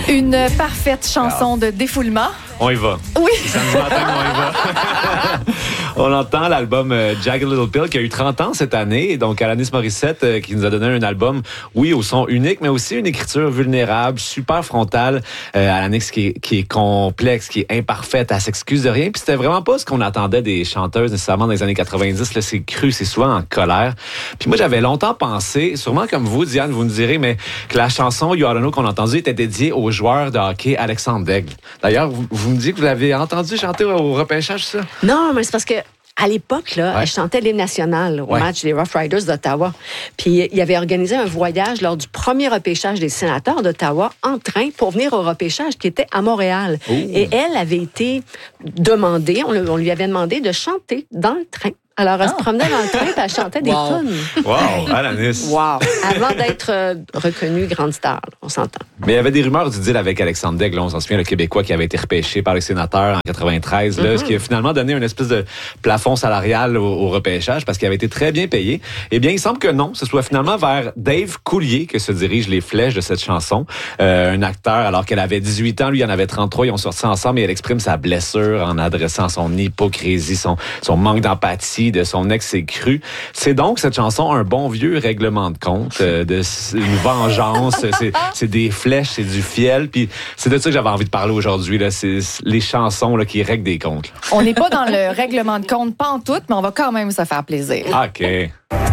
Une parfaite chanson de défoulement. On y va. Oui. Samedi matin, on y va. On entend l'album Jagged Little Pill qui a eu 30 ans cette année. Et donc, Alanis Morissette qui nous a donné un album, oui, au son unique, mais aussi une écriture vulnérable, super frontale. Alanis qui est complexe, qui est imparfaite, elle s'excuse de rien. Puis c'était vraiment pas ce qu'on attendait des chanteuses nécessairement dans les années 90. Là, c'est cru, c'est souvent en colère. Puis moi, j'avais longtemps pensé, sûrement comme vous, Diane, vous me direz, mais que la chanson You Ought to Know qu'on a entendue était dédiée au joueur de hockey Alexandre Daigle. D'ailleurs, vous me dites que vous l'avez entendu chanter au repêchage, ça? Non, mais c'est parce que à l'époque, là, elle chantait l'hymne national au match des Rough Riders d'Ottawa. Puis il avait organisé un voyage lors du premier repêchage des sénateurs d'Ottawa en train pour venir au repêchage qui était à Montréal. Ooh. Et elle avait été demandée, on lui avait demandé de chanter dans le train. Alors, elle se promenait dans le train et elle chantait des tunes. Wow, Alanis. Wow. Avant d'être reconnue grande star, on s'entend. Mais il y avait des rumeurs du deal avec Alexandre Daigle. On s'en souvient, le Québécois qui avait été repêché par les sénateurs en 93, là, ce qui a finalement donné une espèce de plafond salarial au repêchage parce qu'il avait été très bien payé. Eh bien, il semble que non. Ce soit finalement vers Dave Coulier que se dirigent les flèches de cette chanson. Un acteur, alors qu'elle avait 18 ans, lui, il en avait 33. Ils ont sorti ensemble et elle exprime sa blessure en adressant son hypocrisie, son manque d'empathie, de son ex c'est cru. C'est donc cette chanson un bon vieux règlement de compte, une vengeance, c'est des flèches, c'est du fiel, puis c'est de ça que j'avais envie de parler aujourd'hui, là, c'est les chansons là, qui règlent des comptes. On n'est pas dans le règlement de compte, pas en tout, mais on va quand même se faire plaisir. OK.